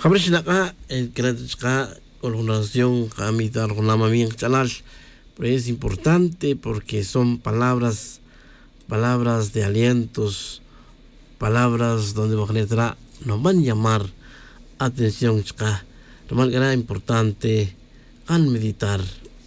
Habrá el que colaboración kami dar con la mami canal, pero es importante porque son palabras de alientos, palabras donde nos van a llamar atención, chica. Lo más que importante al meditar.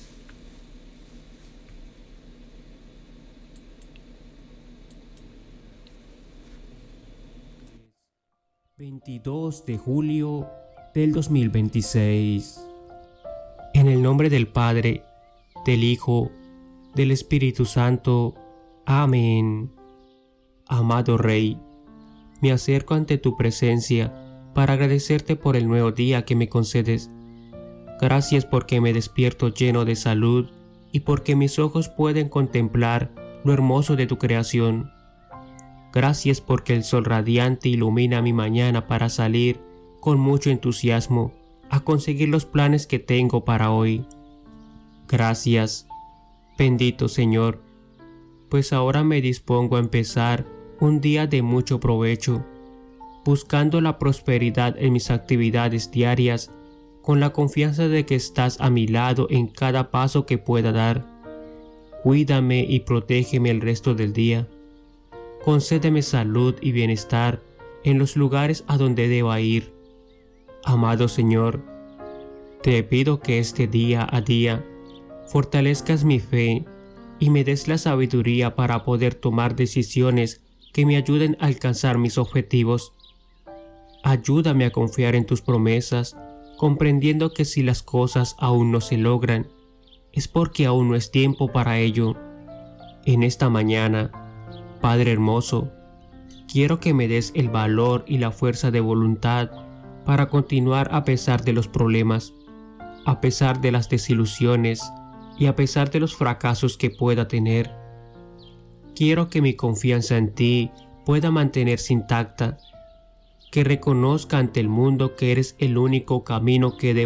...22 de julio del 2026... En el nombre del Padre, del Hijo, del Espíritu Santo. Amén. Amado Rey, me acerco ante tu presencia para agradecerte por el nuevo día que me concedes. Gracias porque me despierto lleno de salud y porque mis ojos pueden contemplar lo hermoso de tu creación. Gracias porque el sol radiante ilumina mi mañana para salir con mucho entusiasmo a conseguir los planes que tengo para hoy. Gracias, bendito Señor, pues ahora me dispongo a empezar un día de mucho provecho, buscando la prosperidad en mis actividades diarias, con la confianza de que estás a mi lado en cada paso que pueda dar. Cuídame y protégeme el resto del día. Concédeme salud y bienestar en los lugares a donde deba ir. Amado Señor, te pido que este día a día fortalezcas mi fe y me des la sabiduría para poder tomar decisiones que me ayuden a alcanzar mis objetivos. Ayúdame a confiar en tus promesas, comprendiendo que si las cosas aún no se logran, es porque aún no es tiempo para ello. En esta mañana, Padre hermoso, quiero que me des el valor y la fuerza de voluntad para continuar a pesar de los problemas, a pesar de las desilusiones y a pesar de los fracasos que pueda tener. Quiero que mi confianza en ti pueda mantenerse intacta, que reconozca ante el mundo que eres el único camino que debo